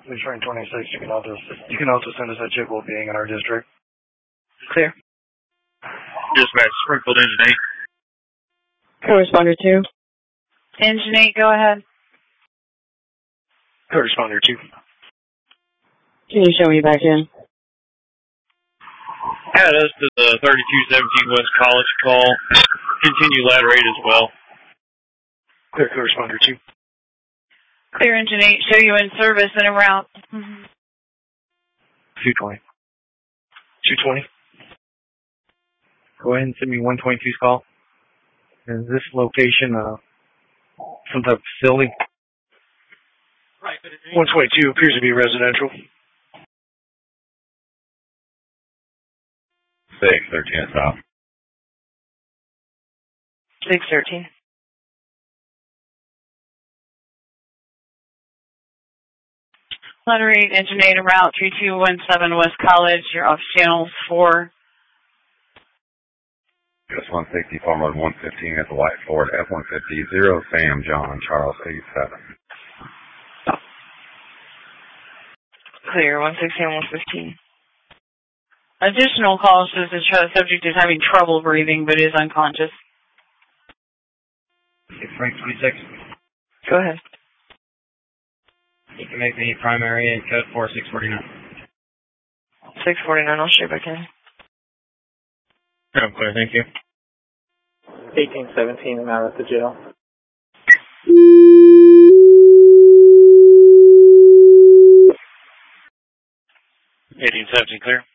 We're trying 26. You can also send us a Chippewa being in our district. Clear. Dispatch, Springfield Engine 8. Co-responder 2. Engine 8, go ahead. Co-responder 2. Can you show me back in? Add us to the 3217 West College call. Continue ladder 8 as well. Clear, co-responder 2. Clear, Engine 8. Show you in service and en route. 220. 220. Go ahead and send me 122's call. Is this location some type of facility? 122 appears to be residential. 613 south. 613. Ladder 8, Engine 8, en route 3217 West College. You're off channels 4. US 160, former 115 at the White Ford, F-150, 0 Sam John Charles 87. Clear, 160 and 115. Additional call says the subject is having trouble breathing but is unconscious. Frank 26. Go ahead. You can make me primary and code 4649. 649, I'll show you back in. I'm clear, thank you. 1817, I'm out at the jail. 1817, clear.